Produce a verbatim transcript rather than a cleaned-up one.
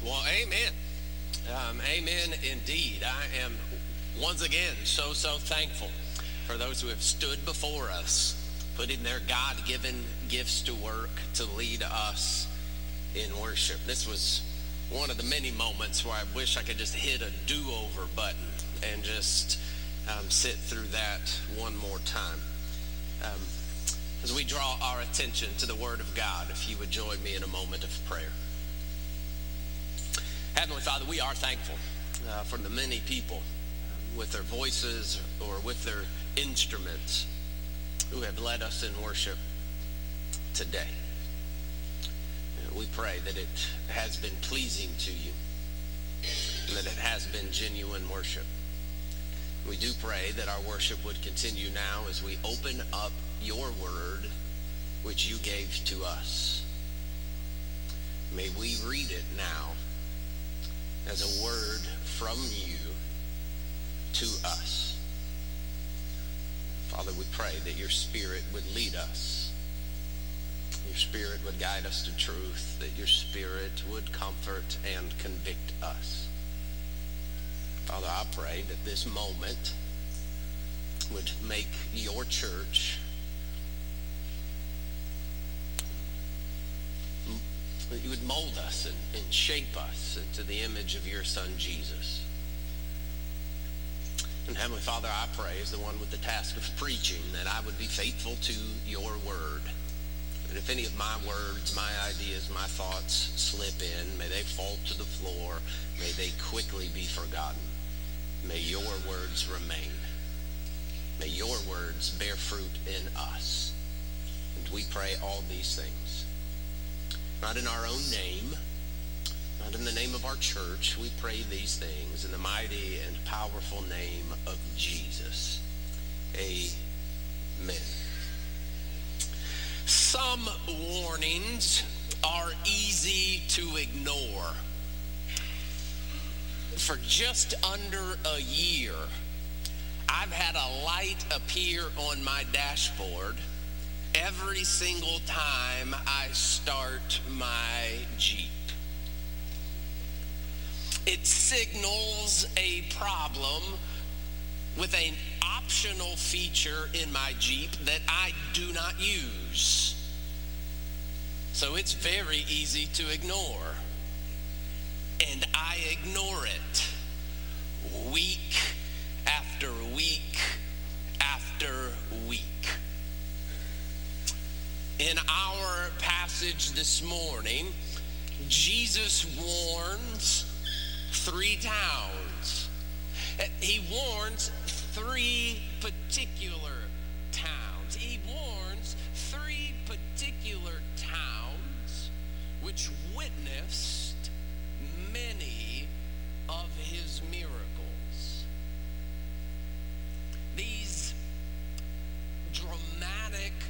Well, amen. Um, amen indeed. I am once again so, so thankful for those who have stood before us, putting their God-given gifts to work to lead us in worship. This was one of the many moments where I wish I could just hit a do-over button and just um, sit through that one more time. Um, as we draw our attention to the Word of God, if you would join me in a moment of prayer. Heavenly Father, we are thankful uh, for the many people uh, with their voices or with their instruments who have led us in worship today. Uh, we pray that it has been pleasing to you and that it has been genuine worship. We do pray that our worship would continue now as we open up your word, which you gave to us. May we read it now as a word from you to us. Father, we pray that your Spirit would lead us. Your Spirit would guide us to truth, that your Spirit would comfort and convict us. Father, I pray that this moment would make your church that you would mold us and, and shape us into the image of your Son, Jesus. And Heavenly Father, I pray as the one with the task of preaching that I would be faithful to your word. That if any of my words, my ideas, my thoughts slip in, may they fall to the floor. May they quickly be forgotten. May your words remain. May your words bear fruit in us. And we pray all these things. Not in our own name, not in the name of our church. We pray these things in the mighty and powerful name of Jesus. Amen. Some warnings are easy to ignore. For just under a year, I've had a light appear on my dashboard every single time I start my Jeep. It signals a problem with an optional feature in my Jeep that I do not use. So it's very easy to ignore. And I ignore it week after week after week. In our passage this morning, Jesus warns three towns. He warns three particular towns. He warns three particular towns which witness